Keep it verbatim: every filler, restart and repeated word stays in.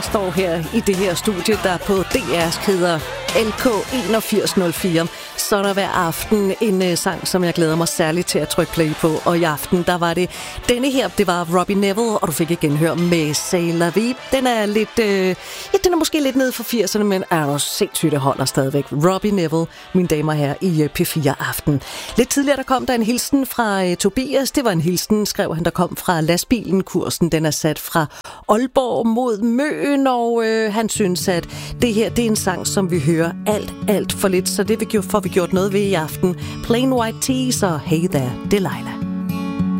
jeg står her i det her studie, der på D R's hedder L K enogfirs nul fire. Så er der hver aften en uh, sang, som jeg glæder mig særligt til at trykke play på. Og i aften, der var det denne her, det var Robbie Nevil, og du fik igen hør med C'est la vie. Den er lidt, uh, ja, den er måske lidt nede for firserne, men er jo sindssygt, det holder stadigvæk. Robbie Nevil, mine damer her i uh, P fire Aften. Lidt tidligere, der kom der en hilsen fra uh, Tobias. Det var en hilsen, skrev han, der kom fra lastbilen. Kursen, den er sat fra Aalborg mod Møn, og uh, han synes, at det her, det er en sang, som vi hører alt, alt for lidt, så det får vi gjort noget ved i aften. Plain White Tees og Hey There, Delilah.